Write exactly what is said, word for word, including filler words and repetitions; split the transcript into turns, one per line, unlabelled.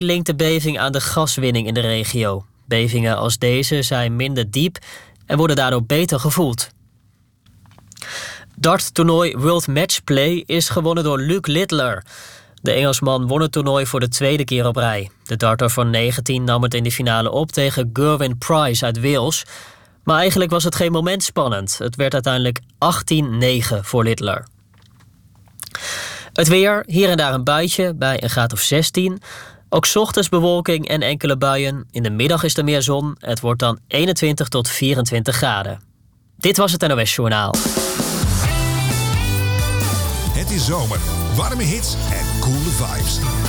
linkt de beving aan de gaswinning in de regio. Bevingen als deze zijn minder diep en worden daardoor beter gevoeld. Darttoernooi World Matchplay is gewonnen door Luke Littler. De Engelsman won het toernooi voor de tweede keer op rij. De darter van negentien nam het in de finale op tegen Gerwyn Price uit Wales. Maar eigenlijk was het geen moment spannend. Het werd uiteindelijk achttien negen voor Littler. Het weer, hier en daar een buitje bij een graad of zestien. Ook 's ochtends bewolking en enkele buien. In de middag is er meer zon. Het wordt dan eenentwintig tot vierentwintig graden. Dit was het N O S Journaal.
Het is zomer, warme hits en coole vibes.